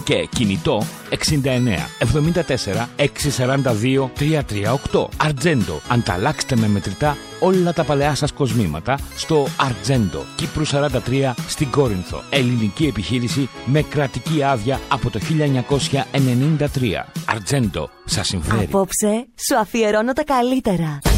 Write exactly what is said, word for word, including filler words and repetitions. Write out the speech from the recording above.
και κινητό εξήντα εννέα εβδομήντα τέσσερα εξακόσια σαράντα δύο τριακόσια τριάντα οκτώ. Αρτζέντο. Ανταλλάξτε με μετρητά όλα τα παλαιά σας κοσμήματα στο Αρτζέντο, Κύπρου σαράντα τρία στην Κόρινθο. Ελληνική επιχείρηση με κρατική άδεια από το χίλια εννιακόσια ενενήντα τρία. Αρτζέντο. Σας συμφέρει. Απόψε σου αφιερώνω τα καλύτερα.